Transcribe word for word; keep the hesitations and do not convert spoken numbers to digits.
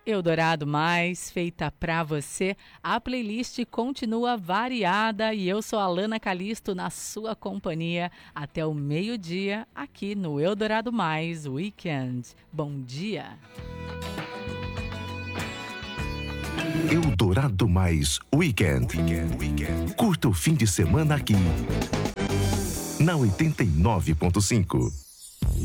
Eldorado Mais, feita pra você. A playlist continua variada e eu sou a Lana Calisto na sua companhia até o meio-dia aqui no Eldorado Mais Weekend. Bom dia! Eldorado Mais Weekend. Curta o fim de semana aqui na oitenta e nove ponto cinco.